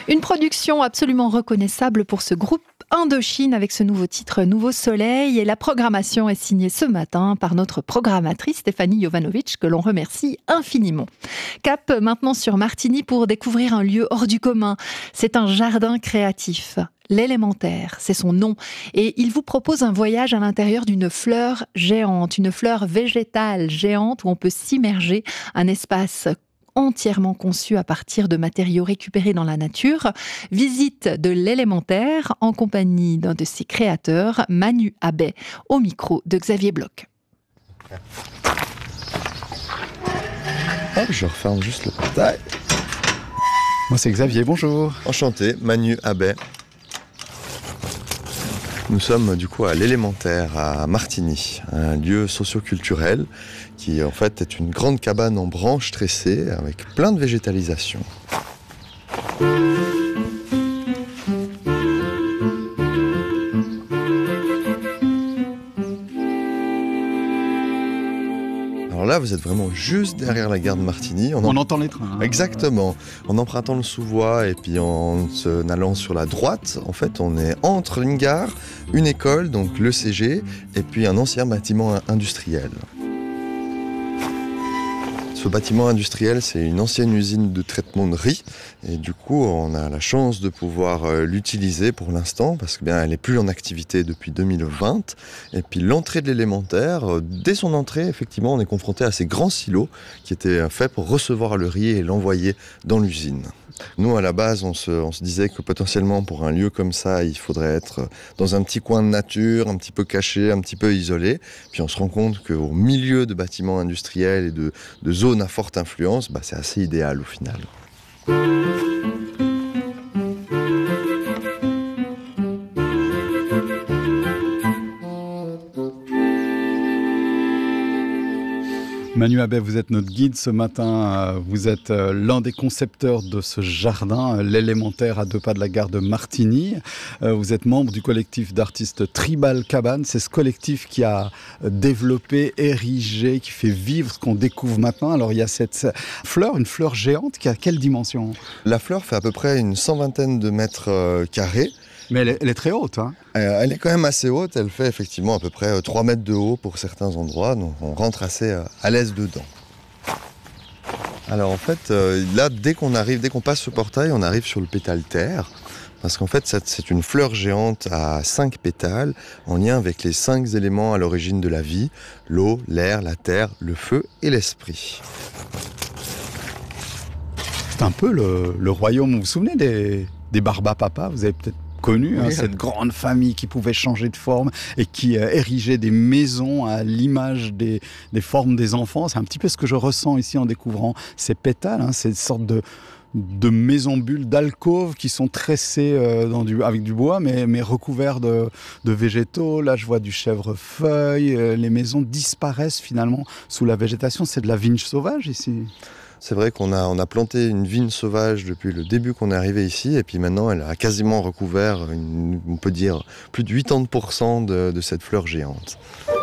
Une production absolument reconnaissable pour ce groupe Indochine avec ce nouveau titre Nouveau Soleil, et la programmation est signée ce matin par notre programmatrice Stéphanie Jovanovic, que l'on remercie infiniment. Cap maintenant sur Martigny pour découvrir un lieu hors du commun. C'est un jardin créatif. L'Élémentaire, c'est son nom, et il vous propose un voyage à l'intérieur d'une fleur géante, une fleur végétale géante où on peut s'immerger, un espace entièrement conçu à partir de matériaux récupérés dans la nature. Visite de l'Élémentaire en compagnie d'un de ses créateurs, Manu Abbey, au micro de Xavier Bloch. Hop, je referme juste le portail. Moi c'est Xavier, bonjour. Enchanté, Manu Abbey. Nous sommes du coup à l'Élémentaire à Martigny, un lieu socio-culturel qui en fait est une grande cabane en branches tressées avec plein de végétalisation. Alors là, vous êtes vraiment juste derrière la gare de Martigny. On entend les trains. Hein. Exactement. En empruntant le sous-voie et puis en allant sur la droite, en fait, on est entre une gare, une école, donc le CG, et puis un ancien bâtiment industriel. Ce bâtiment industriel, c'est une ancienne usine de traitement de riz. Et du coup, on a la chance de pouvoir l'utiliser pour l'instant, parce que bien, elle n'est plus en activité depuis 2020. Et puis l'entrée de l'Élémentaire, dès son entrée, effectivement, on est confronté à ces grands silos qui étaient faits pour recevoir le riz et l'envoyer dans l'usine. Nous, à la base, on se disait que potentiellement, pour un lieu comme ça, il faudrait être dans un petit coin de nature, un petit peu caché, un petit peu isolé. Puis on se rend compte qu'au milieu de bâtiments industriels et de zones à forte influence, c'est assez idéal au final. Manu Abbey, vous êtes notre guide ce matin. Vous êtes l'un des concepteurs de ce jardin, l'Élémentaire à 2 pas de la gare de Martigny. Vous êtes membre du collectif d'artistes Tribal Cabane. C'est ce collectif qui a développé, érigé, qui fait vivre ce qu'on découvre maintenant. Alors il y a cette fleur, une fleur géante qui a quelle dimension ? La fleur fait à peu près une 120aine de mètres carrés. Mais elle est très haute, hein ? Elle est quand même assez haute, elle fait effectivement à peu près 3 mètres de haut pour certains endroits, donc on rentre assez à l'aise dedans. Alors en fait, là, dès qu'on passe ce portail, on arrive sur le pétale-terre, parce qu'en fait, c'est une fleur géante à 5 pétales, en lien avec les 5 éléments à l'origine de la vie, l'eau, l'air, la terre, le feu et l'esprit. C'est un peu le royaume, vous vous souvenez des Barbapapa, vous avez peut-être connu, oui, cette grande famille qui pouvait changer de forme et qui érigeait des maisons à l'image des formes des enfants. C'est un petit peu ce que je ressens ici en découvrant ces pétales, ces sortes de maisons-bulles, d'alcôves qui sont tressées avec du bois, mais recouverts de végétaux. Là, je vois du chèvrefeuille. Les maisons disparaissent finalement sous la végétation. C'est de la vigne sauvage ici. C'est vrai qu'on a planté une vigne sauvage depuis le début qu'on est arrivé ici, et puis maintenant elle a quasiment recouvert, on peut dire, plus de 80% de cette fleur géante.